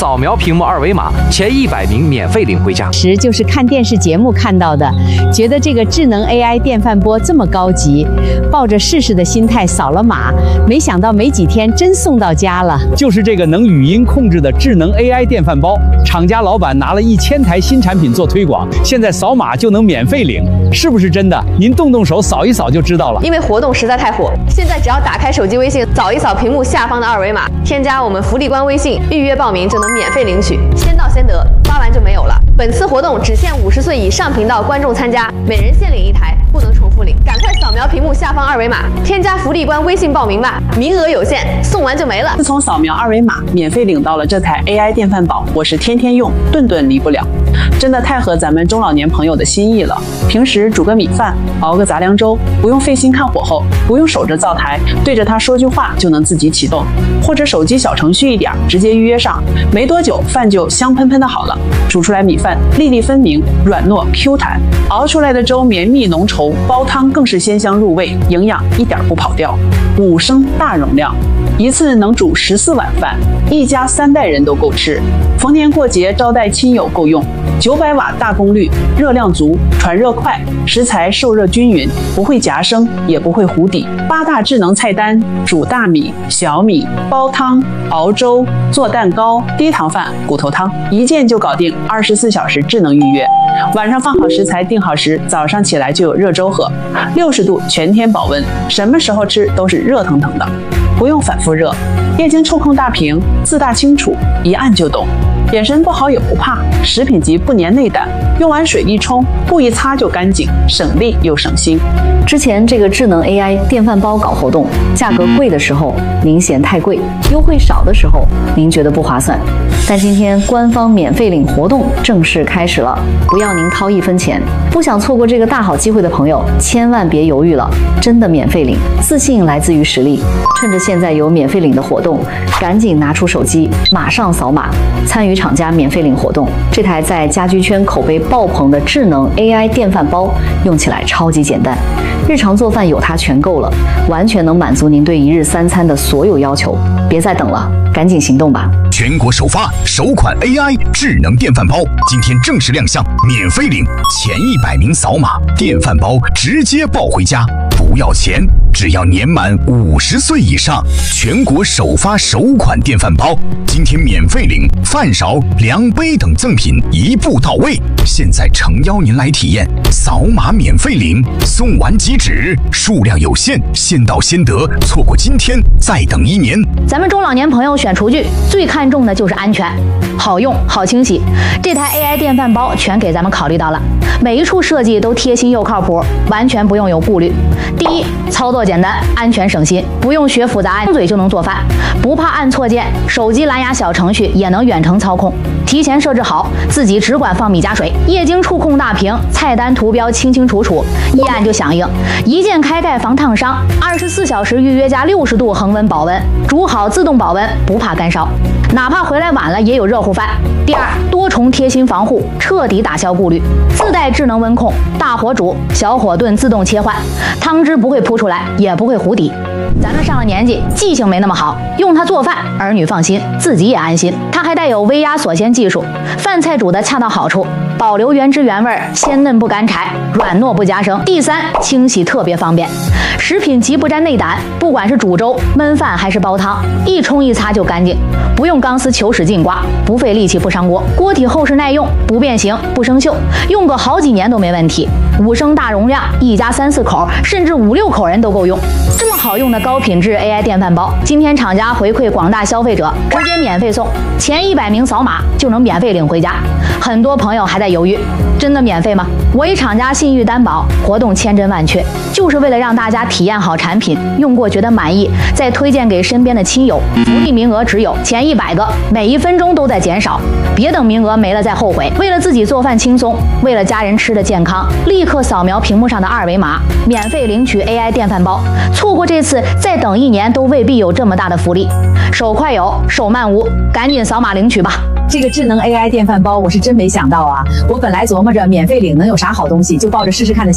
扫描屏幕二维码，前100名免费领回家。 就是看电视节目看到的，觉得这个智能 AI 电饭锅这么高级，抱着试试的心态扫了码，没想到没几天真送到家了。 就是这个能语音控制的智能 AI 电饭煲，厂家老板拿了1000台新产品做推广，现在扫码就能免费领，是不是真的？您动手扫一扫就知道了。 因为活动实在太火，现在只要打开手机微信，扫一扫屏幕下方的二维码，添加我们福利官微信，预约报名就能免费领取，先到先得，发完就没有了。本次活动只限50岁以上频道观众参加，每人限领1台，不能重复领。赶快扫描屏幕下方二维码，添加福利官微信报名吧，名额有限，送完就没了。 自从扫描二维码，免费领到了这台 AI 电饭煲，我是天天用，顿顿离不了。真的太合咱们中老年朋友的心意了。平时煮个米饭，熬个杂粮粥，不用费心看火候，不用守着灶台，对着它说句话就能自己启动，或者手机小程序一点，直接预约上，没多久饭就香喷喷的好了。煮出来米饭粒粒分明，软糯 Q 弹，熬出来的粥绵密浓稠，煲汤更是鲜香入味，营养一点不跑掉。5升大容量，一次能煮14碗饭，一家3代人都够吃。逢年过节招待亲友够用。900瓦大功率，热量足，传热快，食材受热均匀，不会夹生，也不会糊底。8大智能菜单：煮大米、小米、煲汤、熬粥、做蛋糕、低糖饭、骨头汤，一键就搞定，24小时智能预约。晚上放好食材，定好时，早上起来就有热粥喝，60度全天保温，什么时候吃都是热腾腾的，不用反复热。液晶触控大屏，字大清楚，一按就懂。眼神不好也不怕，食品级不粘内胆，用完水一冲，布一擦就干净，省力又省心。 之前这个智能 AI 电饭煲搞活动，价格贵的时候您嫌太贵，优惠少的时候您觉得不划算。但今天官方免费领活动正式开始了，不要您掏1分钱。不想错过这个大好机会的朋友，千万别犹豫了，真的免费领，自信来自于实力。趁着现在有免费领的活动，赶紧拿出手机，马上扫码参与厂家免费领活动。这台在家居圈口碑爆棚的智能 AI 电饭煲，用起来超级简单，日常做饭有它全够了，完全能满足您对1日3餐的所有要求。别再等了，赶紧行动吧！ 全国首发首款 AI 智能电饭煲，今天正式亮相，免费领，前100名扫码，电饭煲直接抱回家，不要钱，只要年满50岁以上。全国首发首款电饭煲，今天免费领饭勺、量杯等赠品一步到位。现在诚邀您来体验，扫码免费领，送完即止，数量有限，先到先得，错过今天再等1年。 咱们中老年朋友选厨具最看重的就是安全，好用好清洗。这台 AI 电饭煲全给咱们考虑到了，每一处设计都贴心又靠谱，完全不用有顾虑。第一，操作简单，安全省心，不用学复杂，张嘴就能做饭，不怕按错键，手机蓝牙小程序也能远程操控，提前设置好，自己只管放米加水。液晶触控大屏，菜单图标清清楚楚，一按就响应，一键开盖防烫伤，24小时预约加60度恒温保温，煮好自动保温，不怕干烧，哪怕回来晚了也有热乎饭。第二，多重贴心防护，彻底打消顾虑，自带智能温控，大火煮、小火炖自动切换，汤汁不会扑出来，也不会糊底。咱们上了年纪，记性没那么好，用它做饭，儿女放心，自己也安心。它还带有微压锁鲜技术，饭菜煮的恰到好处，保留原汁原味，鲜嫩不干柴，软糯不夹生。第三，清洗特别方便，食品级不沾内胆，不管是煮粥、焖饭还是煲汤，一冲一擦就干净，不用钢丝球使劲刮，不费力气不伤锅，锅体厚实耐用，不变形不生锈，用个好几年都没问题。5升大容量，一家3、4口甚至5、6口人都够用。这么好用的高品质 AI 电饭煲，今天厂家回馈广大消费者，直接免费送，前100名扫码就能免费领回家。很多朋友还在犹豫，真的免费吗？我以厂家信誉担保，活动千真万确，就是为了让大家体验好产品，用过觉得满意，再推荐给身边的亲友。福利名额只有前100个，每1分钟都在减少，别等名额没了再后悔。为了自己做饭轻松，为了家人吃的健康，立刻扫描屏幕上的2维码，免费领取 AI 电饭煲。错过这次，再等1年都未必有这么大的福利。手快有，手慢无，赶紧扫码领取吧。 这个智能 AI 电饭煲，我是真没想到啊！我本来琢磨着免费领能有啥好东西，就抱着试试看的